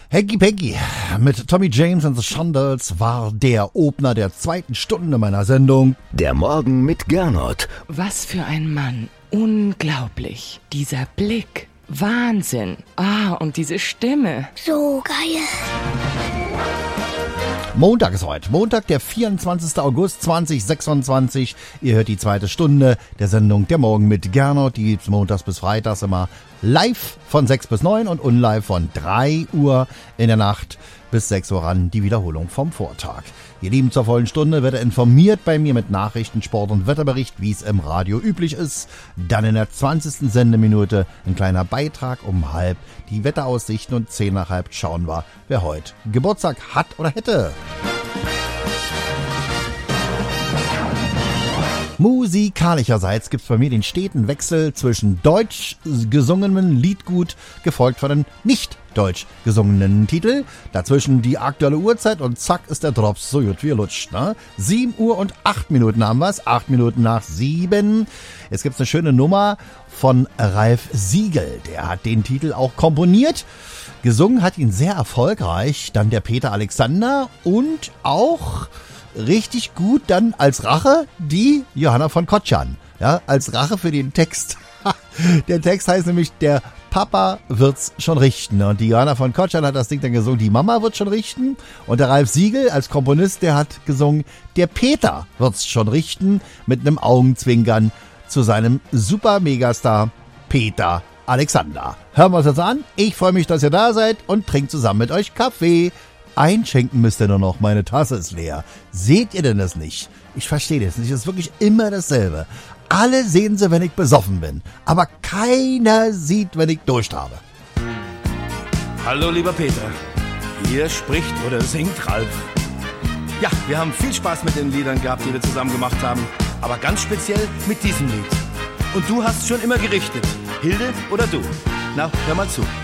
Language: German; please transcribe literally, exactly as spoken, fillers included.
Hanky Panky mit Tommy James and the Shondells war der Opener der zweiten Stunde meiner Sendung. Der Morgen mit Gernot. Was für ein Mann. Unglaublich. Dieser Blick. Wahnsinn. Ah, und diese Stimme. So geil. Montag ist heute. Montag, der vierundzwanzigster August zweitausendsechsundzwanzig. Ihr hört die zweite Stunde der Sendung Der Morgen mit Gernot. Die gibt's montags bis freitags immer live von sechs bis neun und unlive von drei Uhr in der Nacht bis sechs Uhr ran. Die Wiederholung vom Vortag. Ihr Lieben, zur vollen Stunde wird er informiert bei mir mit Nachrichten, Sport und Wetterbericht, wie es im Radio üblich ist. Dann in der zwanzigsten Sendeminute ein kleiner Beitrag um halb, die Wetteraussichten, und zehn nach halb schauen wir, wer heute Geburtstag hat oder hätte. Musikalischerseits gibt's bei mir den steten Wechsel zwischen deutsch gesungenen Liedgut, gefolgt von einem nicht deutsch gesungenen Titel. Dazwischen die aktuelle Uhrzeit und zack ist der Drops so gut wie lutscht. Ne? sieben Uhr und acht Minuten haben wir's. acht Minuten nach sieben. Jetzt gibt's eine schöne Nummer von Ralf Siegel. Der hat den Titel auch komponiert. Gesungen hat ihn sehr erfolgreich dann der Peter Alexander und auch richtig gut dann als Rache die Johanna von Kotschan. Ja, als Rache für den Text. Der Text heißt nämlich, der Papa wird's schon richten. Und die Johanna von Kotschan hat das Ding dann gesungen, die Mama wird schon richten. Und der Ralf Siegel als Komponist, der hat gesungen, der Peter wird's schon richten, mit einem Augenzwinkern zu seinem Super-Megastar Peter Alexander. Hören wir uns das an. Ich freue mich, dass ihr da seid und trinkt zusammen mit euch Kaffee. Einschenken müsst ihr nur noch, meine Tasse ist leer. Seht ihr denn das nicht? Ich verstehe das nicht, es ist wirklich immer dasselbe. Alle sehen sie, wenn ich besoffen bin, aber keiner sieht, wenn ich Durst habe. Hallo lieber Peter, hier spricht oder singt Ralf. Ja, wir haben viel Spaß mit den Liedern gehabt, die wir zusammen gemacht haben, aber ganz speziell mit diesem Lied. Und du hast schon immer gerichtet, Hilde oder du? Na, hör mal zu.